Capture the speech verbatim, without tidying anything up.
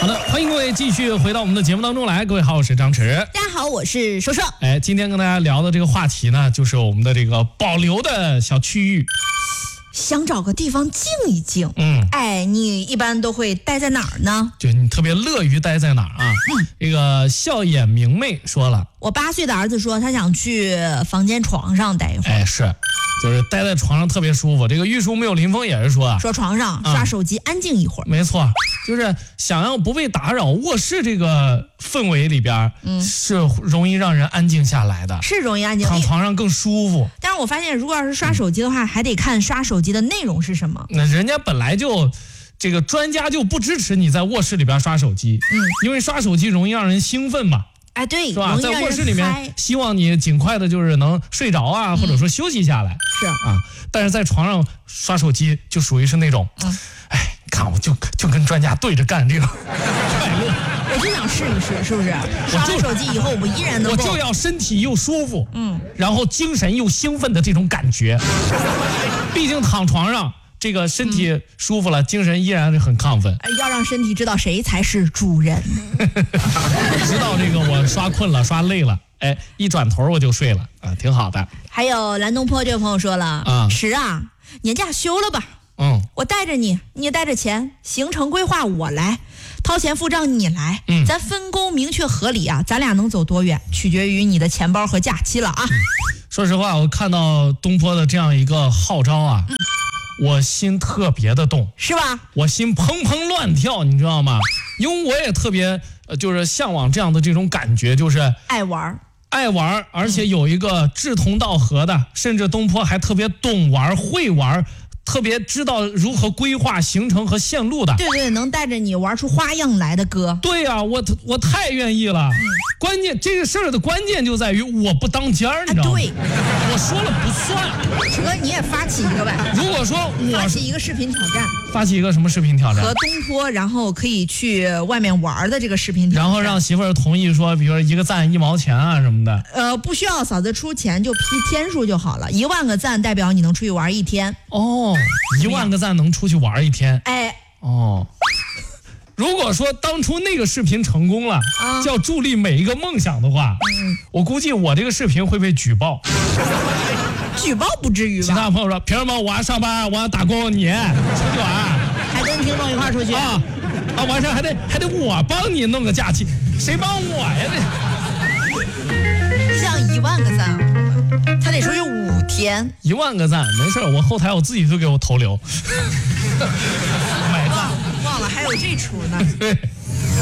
好的，欢迎各位继续回到我们的节目当中来。各位好，我是张弛。 大家好，我是瘦瘦。 哎，今天跟大家聊的这个话题呢，就是我们的这个保留的小区域。 想找个地方静一静， 嗯， 哎，你一般都会待在哪儿呢？ 就你特别乐于待在哪儿啊？嗯，这个笑眼明媚说了， 我八岁的儿子说他想去房间床上待一会儿。 哎，是，就是待在床上特别舒服。这个玉树没有林峰也是说， 说床上刷手机安静一会儿。 没错，就是想要不被打扰，卧室这个氛围里边，嗯，是容易让人安静下来的， 是容易安静， 躺床上更舒服。 但是我发现，如果要是刷手机的话，还得看刷手机的内容是什么。 那人家本来就。这个专家就不支持你在卧室里边刷手机，嗯，因为刷手机容易让人兴奋嘛， 哎，对， 是吧？在卧室里面，希望你尽快的就是能睡着啊，嗯、或者说休息下来， 是啊。但是在床上刷手机就属于是那种，嗯，哎，你看我就就跟专家对着干这个快乐， 我就想试一试，是不是？刷完手机以后，我依然能够， 我就要身体又舒服，嗯，然后精神又兴奋的这种感觉。毕竟躺床上。这个身体舒服了，嗯、精神依然是很亢奋。 要让身体知道谁才是主人。 知道这个我刷困了，刷累了，哎，一转头我就睡了啊，挺好的。 还有蓝东坡这位朋友说了啊，迟啊，年假休了吧。嗯，我带着你，你也带着钱，行程规划我来，掏钱付账你来，嗯，咱分工明确合理啊，咱俩能走多远，取决于你的钱包和假期了啊。嗯、 说实话，我看到东坡的这样一个号召啊。嗯，我心特别的动， 是吧？ 我心砰砰乱跳，你知道吗？因为我也特别呃，就是向往这样的这种感觉，就是爱玩， 爱玩，而且有一个志同道合的，嗯、甚至东坡还特别懂玩、会玩。特别知道如何规划行程和线路的， 对对，能带着你玩出花样来的哥。 对呀、啊，我我太愿意了。嗯，关键这个事儿的关键就在于我不当家儿，你知道吗？ 对， 我说了不算。 哥，你也发起一个呗。 如果说我发起一个视频挑战， 发起一个什么视频挑战？ 和东坡，然后可以去外面玩的这个视频挑战。 然后让媳妇儿同意说，比如说一个赞一毛钱啊什么的。 呃，不需要嫂子出钱，就批天数就好了。一万个赞代表你能出去玩一天。 哦。一万个赞能出去玩一天， 哎， 哦，如果说当初那个视频成功了，啊、叫助力每一个梦想的话，嗯、我估计我这个视频会被举报。 举报不至于吧？ 其他朋友说，凭什么我要上班，我要打工，你出去玩， 还跟听众一块出去啊？啊，完事还得还得我帮你弄个假期，谁帮我呀？ 这你想一万个赞，他得出去五天， 一万个赞没事，我后台我自己就给我投流，买赞， 忘了还有这出呢。 对。